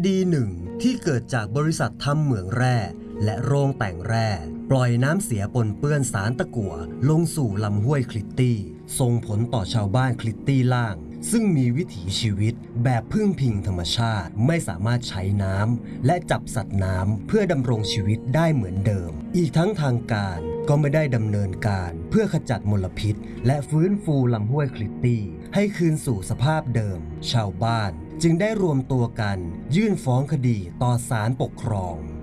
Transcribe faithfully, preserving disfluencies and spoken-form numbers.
ดีหนึ่งที่เกิดจากบริษัททำเหมืองแร่และโรงแต่งแร่ปล่อยน้ำเสียปนเปื้อนสารตะกั่วลงสู่ลำห้วยคลิตตี้ส่งผลต่อชาวบ้านคลิตตี้ล่างซึ่งมีวิถีชีวิตแบบพึ่งพิงธรรมชาติไม่สามารถใช้น้ำและจับสัตว์น้ำเพื่อดำรงชีวิตได้เหมือนเดิมอีกทั้งทางการก็ไม่ได้ดำเนินการเพื่อขจัดมลพิษและฟื้นฟูลำห้วยคลิตตี้ให้คืนสู่สภาพเดิมชาวบ้านจึงได้รวมตัวกันยื่นฟ้องคดีต่อศาลปกครอง